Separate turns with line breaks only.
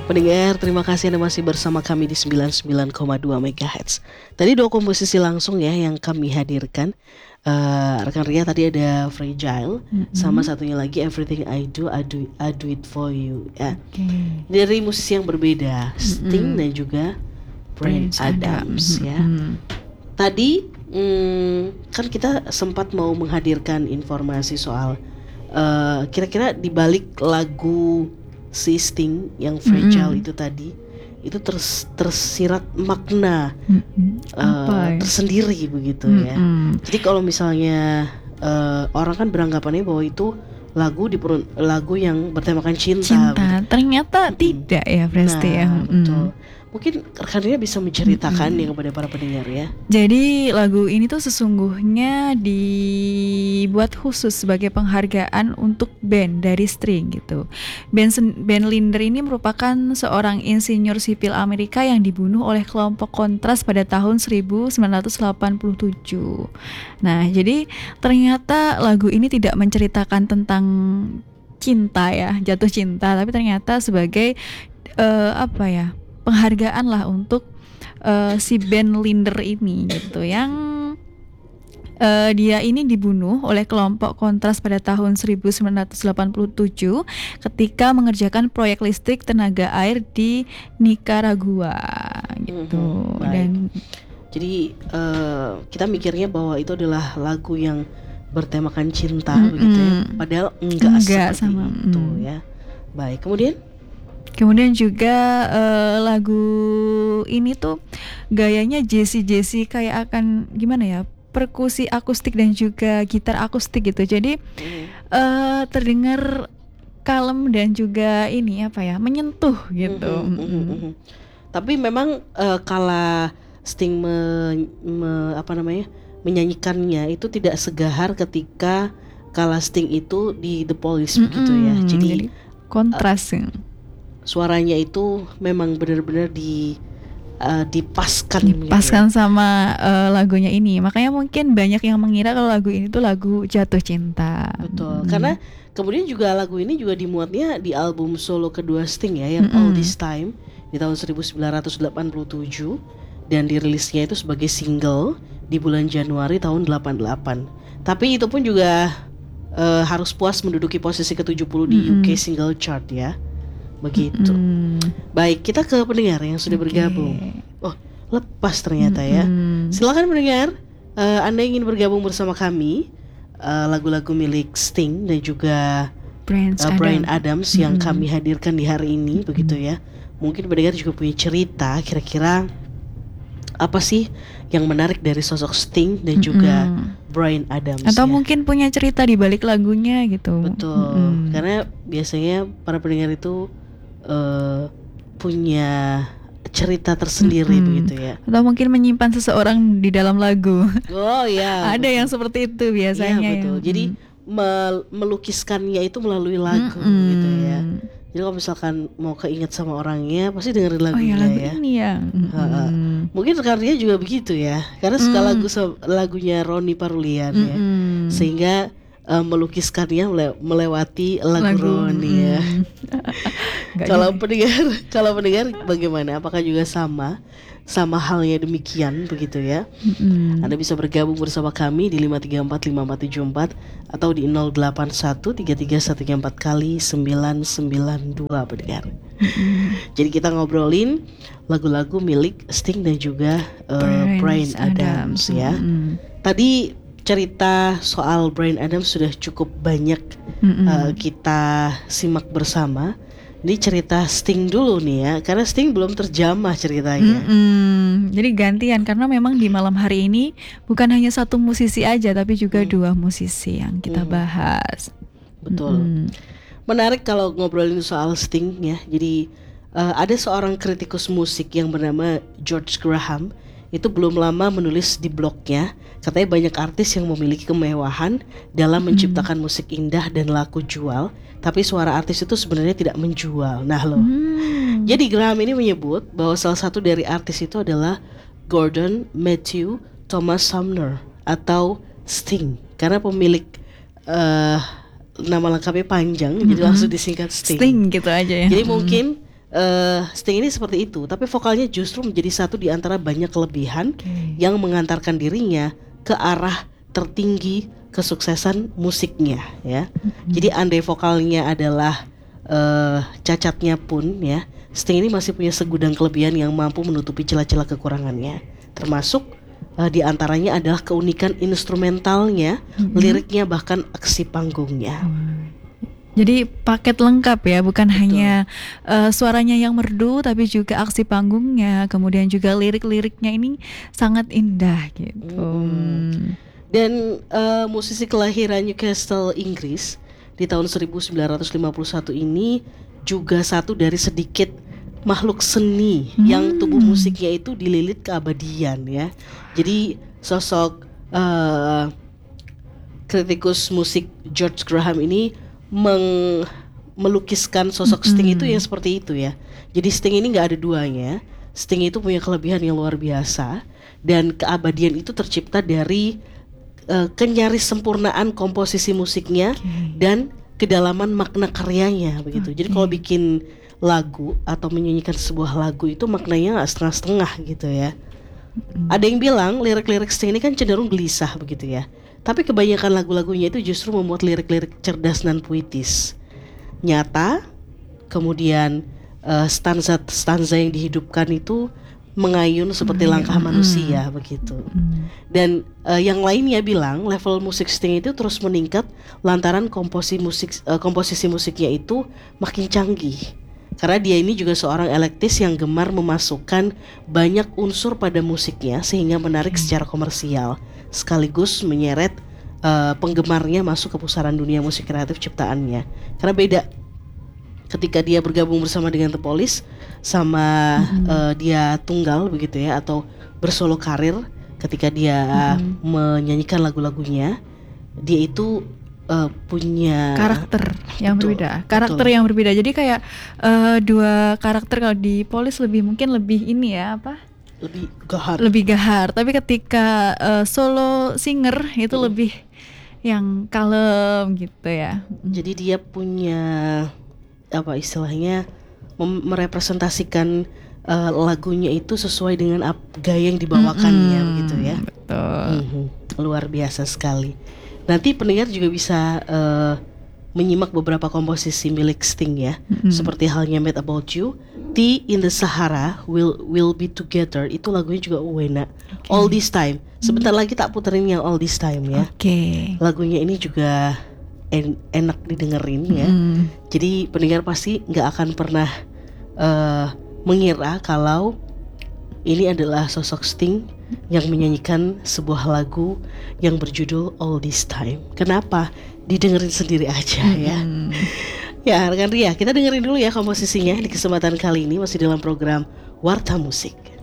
Pendengar, terima kasih Anda masih bersama kami di 99,2 MHz. Tadi 2 komposisi langsung ya yang kami hadirkan. Rekan Ria tadi ada Fragile, sama satunya lagi Everything I Do It For You ya. Dari musisi yang berbeda, Sting dan juga Bryan Adams ya. Tadi kan kita sempat mau menghadirkan informasi soal kira-kira di balik lagu si Sting yang Fragile itu tadi itu tersirat makna tersendiri begitu ya. Jadi kalau misalnya orang kan beranggapannya bahwa itu lagu yang bertemakan cinta.
Ternyata tidak ya Presti ya.
Betul. Mungkin rekan-rekannya bisa menceritakan ya kepada para pendengar ya.
Jadi lagu ini tuh sesungguhnya dibuat khusus sebagai penghargaan untuk band dari Sting gitu. Band Linder ini merupakan seorang insinyur sipil Amerika yang dibunuh oleh kelompok kontras pada tahun 1987. Nah, jadi ternyata lagu ini tidak menceritakan tentang cinta ya, jatuh cinta, tapi ternyata sebagai penghargaan lah untuk si band Linder ini gitu, yang dia ini dibunuh oleh kelompok kontras pada tahun 1987 ketika mengerjakan proyek listrik tenaga air di Nicaragua gitu. Dan
jadi kita mikirnya bahwa itu adalah lagu yang bertemakan cinta begitu ya, padahal enggak seperti itu ya. Baik, Kemudian
juga lagu ini tuh gayanya Jesse kayak akan gimana ya, perkusi akustik dan juga gitar akustik gitu. Jadi terdengar kalem dan juga ini menyentuh gitu.
Tapi memang kala Sting menyanyikannya itu tidak segahar ketika kala Sting itu di The Police begitu ya. Jadi
kontras.
Suaranya itu memang benar-benar dipaskan
gitu ya, sama lagunya ini. Makanya mungkin banyak yang mengira kalau lagu ini tuh lagu jatuh cinta.
Betul. Karena kemudian juga lagu ini juga dimuatnya di album solo kedua Sting ya, yang All This Time di tahun 1987, dan dirilisnya itu sebagai single di bulan Januari tahun 88. Tapi itu pun juga harus puas menduduki posisi ke-70 di UK single chart ya. Begitu. Baik, kita ke pendengar yang sudah bergabung. Oh, lepas ternyata ya. Silakan pendengar, Anda ingin bergabung bersama kami, lagu-lagu milik Sting dan juga Bryan Adams yang kami hadirkan di hari ini begitu ya. Mungkin pendengar juga punya cerita, kira-kira apa sih yang menarik dari sosok Sting dan juga Bryan Adams,
atau
ya.
Mungkin punya cerita di balik lagunya gitu.
Betul. Karena biasanya para pendengar itu punya cerita tersendiri begitu ya.
Atau mungkin menyimpan seseorang di dalam lagu.
Oh ya.
Ada yang seperti itu biasanya.
Iya betul. Jadi melukiskannya itu melalui lagu gitu ya. Jadi kalau misalkan mau keinget sama orangnya pasti dengerin lagunya
lagu
ya.
Ini ya.
Mungkin rekannya juga begitu ya. Karena suka lagunya Ronny Parulian ya. Sehingga melukiskannya melewati lagu Ronny ya. Kalau pendengar bagaimana? Apakah juga sama halnya demikian begitu ya? Anda bisa bergabung bersama kami di 5345474 atau di 08133134 kali 992 pendengar. Jadi kita ngobrolin lagu-lagu milik Sting dan juga Bryan Adams ya. Tadi cerita soal Bryan Adams sudah cukup banyak kita simak bersama. Ini cerita Sting dulu nih ya, karena Sting belum terjamah ceritanya.
Jadi gantian, karena memang di malam hari ini bukan hanya satu musisi aja, tapi juga dua musisi yang kita bahas.
Betul. Menarik kalau ngobrolin soal Sting ya. Jadi ada seorang kritikus musik yang bernama George Graham. Itu belum lama menulis di blognya, katanya banyak artis yang memiliki kemewahan dalam menciptakan musik indah dan laku jual, tapi suara artis itu sebenarnya tidak menjual. Nah loh, jadi Graham ini menyebut bahwa salah satu dari artis itu adalah Gordon Matthew Thomas Sumner atau Sting, karena pemilik nama lengkapnya panjang, jadi langsung disingkat Sting.
Sting gitu aja ya.
Jadi mungkin Sting ini seperti itu, tapi vokalnya justru menjadi satu di antara banyak kelebihan yang mengantarkan dirinya ke arah tertinggi kesuksesan musiknya ya. Jadi andai vokalnya adalah cacatnya pun ya, Sting ini masih punya segudang kelebihan yang mampu menutupi celah-celah kekurangannya. Termasuk di antaranya adalah keunikan instrumentalnya, liriknya bahkan aksi panggungnya.
Jadi paket lengkap ya, bukan hanya suaranya yang merdu, tapi juga aksi panggungnya, kemudian juga lirik-liriknya ini sangat indah gitu.
Dan musisi kelahiran Newcastle, Inggris di tahun 1951 ini juga satu dari sedikit makhluk seni yang tubuh musiknya itu dililit keabadian ya. Jadi sosok kritikus musik George Graham ini melukiskan sosok Sting itu yang seperti itu ya. Jadi Sting ini nggak ada duanya. Sting itu punya kelebihan yang luar biasa, dan keabadian itu tercipta dari kenyaris sempurnaan komposisi musiknya dan kedalaman makna karyanya begitu. Jadi kalau bikin lagu atau menyanyikan sebuah lagu itu maknanya nggak setengah-setengah gitu ya. Ada yang bilang lirik-lirik Sting ini kan cenderung gelisah begitu ya. Tapi kebanyakan lagu-lagunya itu justru membuat lirik-lirik cerdas dan puitis, nyata. Kemudian stanza-stanza yang dihidupkan itu mengayun seperti langkah manusia begitu. Dan yang lainnya bilang level musik Sting itu terus meningkat lantaran komposisi musiknya itu makin canggih. Karena dia ini juga seorang elektis yang gemar memasukkan banyak unsur pada musiknya sehingga menarik secara komersial, sekaligus menyeret penggemarnya masuk ke pusaran dunia musik kreatif ciptaannya. Karena beda ketika dia bergabung bersama dengan The Police sama dia tunggal begitu ya, atau bersolo karir. Ketika dia menyanyikan lagu-lagunya, dia itu punya
karakter yang berbeda. Karakter yang berbeda. Jadi kayak dua karakter. Kalau di Police mungkin lebih ini ya, apa? Lebih gahar. Tapi ketika solo singer itu lebih yang kalem gitu ya.
Jadi dia punya apa istilahnya, merepresentasikan lagunya itu sesuai dengan gaya yang dibawakannya begitu ya.
Betul.
Luar biasa sekali. Nanti pendengar juga bisa menyimak beberapa komposisi milik Sting ya, seperti halnya Mad About You, Tea in the Sahara, We'll Be Together, itu lagunya juga enak. All This Time, sebentar lagi tak puterin yang All This Time ya. Lagunya ini juga enak didengerin ya. Jadi pendengar pasti nggak akan pernah mengira kalau ini adalah sosok Sting yang menyanyikan sebuah lagu yang berjudul All This Time. Kenapa? Didengerin sendiri aja ya. Ya rekan Ria, kita dengerin dulu ya komposisinya di kesempatan kali ini, masih dalam program Warta Musik.